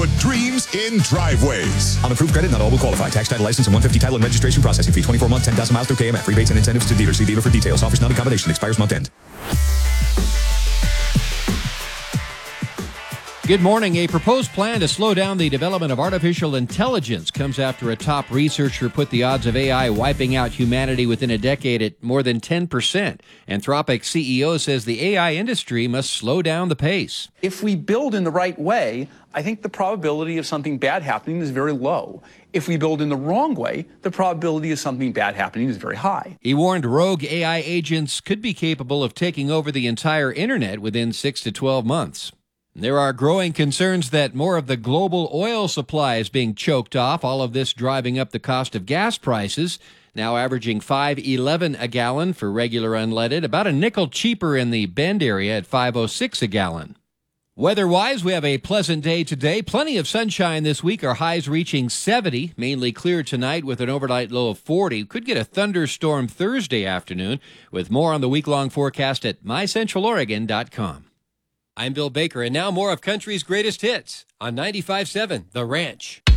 put dreams in driveways. On approved credit, not all will qualify. Tax, title, license, and 150 title and registration processing fee. 24 months, 10,000 miles through KMF. Rebates and incentives to dealer. See dealer for details. Offers not in combination. Expires month end. Good morning. A proposed plan to slow down the development of artificial intelligence comes after a top researcher put the odds of AI wiping out humanity within a decade at more than 10%. Anthropic CEO says the AI industry must slow down the pace. If we build in the right way, I think the probability of something bad happening is very low. If we build in the wrong way, the probability of something bad happening is very high. He warned rogue AI agents could be capable of taking over the entire internet within 6 to 12 months. There are growing concerns that more of the global oil supply is being choked off, all of this driving up the cost of gas prices, now averaging $5.11 a gallon for regular unleaded, about a nickel cheaper in the Bend area at $5.06 a gallon. Weather-wise, we have a pleasant day today. Plenty of sunshine this week. Our highs reaching 70, mainly clear tonight with an overnight low of 40. Could get a thunderstorm Thursday afternoon, with more on the week-long forecast at mycentraloregon.com. I'm Bill Baker, and now more of country's greatest hits on 95.7 The Ranch.